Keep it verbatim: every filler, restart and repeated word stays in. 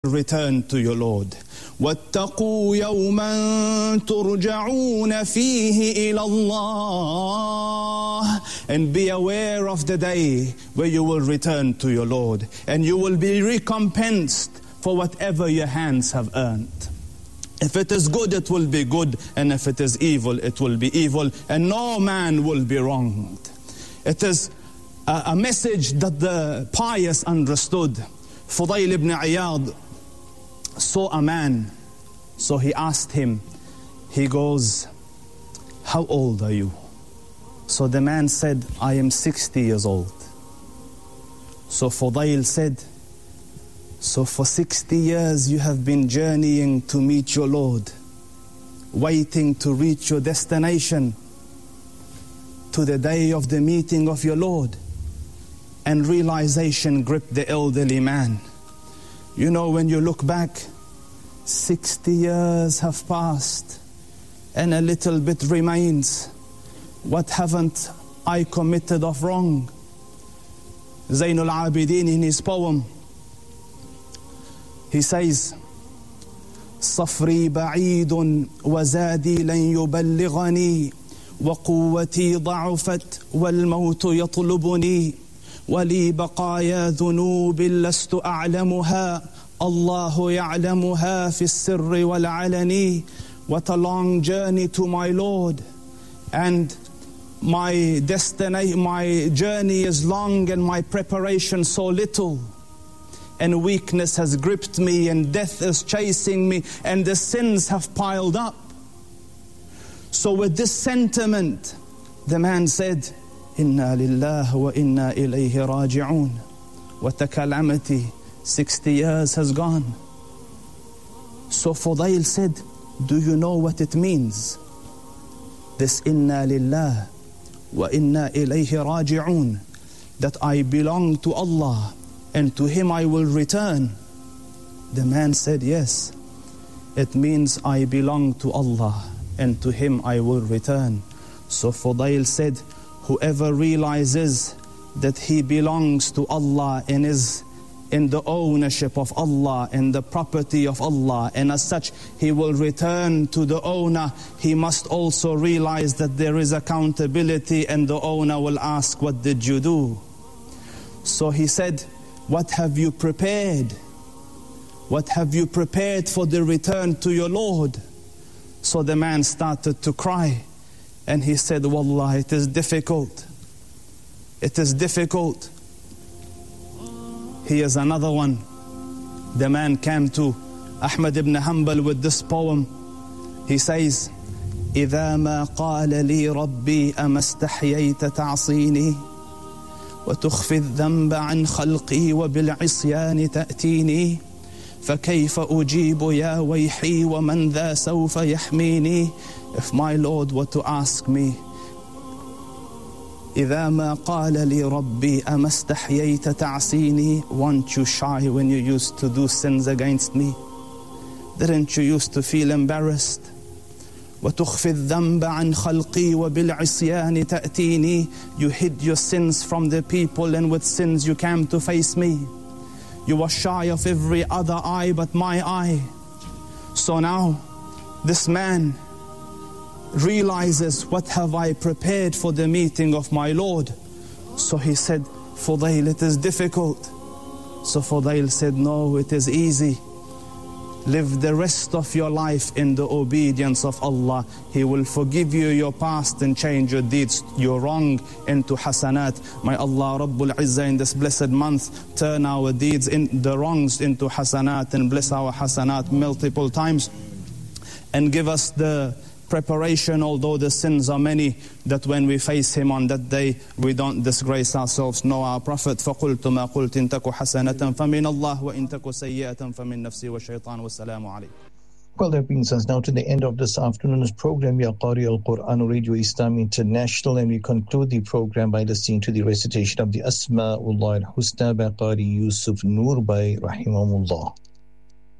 return to your Lord. وَاتَّقُوا يَوْمًا تُرْجَعُونَ فِيهِ إِلَى اللَّهِ. And be aware of the day where you will return to your Lord, and you will be recompensed for whatever your hands have earned. If it is good, it will be good, and if it is evil, it will be evil, and no man will be wronged. It is a, a message that the pious understood. Fudayl ibn Iyad saw a man, so he asked him, he goes, how old are you? So the man said, I am sixty years old. So Fudayl said, so for sixty years you have been journeying to meet your Lord, waiting to reach your destination, to the day of the meeting of your Lord. And realization gripped the elderly man. You know, when you look back, sixty years have passed and a little bit remains. What haven't I committed of wrong? Zainul Abidin, in his poem, he says, صفري بعيد وزادي لن يبلغني وقوتي ضعفت والموت يطلبني ولي بقايا ذنوب لست أعلمها الله يعلمها في السر والعلن. What a long journey to my Lord, and my destiny, my journey is long and my preparation so little, and weakness has gripped me and death is chasing me and the sins have piled up. So with this sentiment, the man said, Inna lillahi wa inna ilayhi raji'un. Wa takalamati, sixty years has gone. So Fudayl said, do you know what it means? This inna lillahi wa inna ilayhi raji'un, that I belong to Allah and to Him I will return. The man said, yes, it means I belong to Allah and to Him I will return. So Fudayl said, whoever realizes that he belongs to Allah and is in the ownership of Allah and the property of Allah, and as such he will return to the owner, he must also realize that there is accountability and the owner will ask, what did you do? So he said, what have you prepared? What have you prepared for the return to your Lord? So the man started to cry and he said, Wallah, it is difficult. It is difficult. Here's another one. The man came to Ahmad ibn Hanbal with this poem. He says, إذا ما قال لي ربي أما استحييت تعصيني وتخفي الذنب عن خلقي وبالعصيان تأتيني فكيف أجيب يا ويحي ومن ذا سوف يحميني. If my Lord were to ask me, إذا ما قال لي ربي أما استحييت تعصيني, weren't you shy when you used to do sins against me? Didn't you used to feel embarrassed? وتخفي الذنب عن خلقي وبالعصيان تأتيني, you hid your sins from the people and with sins you came to face me. You were shy of every other eye but my eye. So now this man realizes, what have I prepared for the meeting of my Lord? So he said, Fudayl, it is difficult. So Fudayl said, no, it is easy. Live the rest of your life in the obedience of Allah. He will forgive you your past and change your deeds, your wrong into hasanat. May Allah Rabbul Izzah in this blessed month turn our deeds, in the wrongs into hasanat, and bless our hasanat multiple times, and give us the preparation, although the sins are many, that when we face Him on that day, we don't disgrace ourselves. Know our Prophet, فَقُلْتُ مَا قُلْتِ إِن تَكُ حَسَنَةً فَمِنَ اللَّهِ وَإِن تَكُ سَيِّئَةً فَمِن نَفْسِي وَالشَّيْطَانُ وَالسَّلَامُ عَلَيْكُمْ. Well, that brings us now to the end of this afternoon's program, Ya Qari Al-Quran Radio Islam International, and we conclude the program by listening to the recitation of the Asma'ullah Al-Husna by Qari Yusuf Noor by Rahimahullah.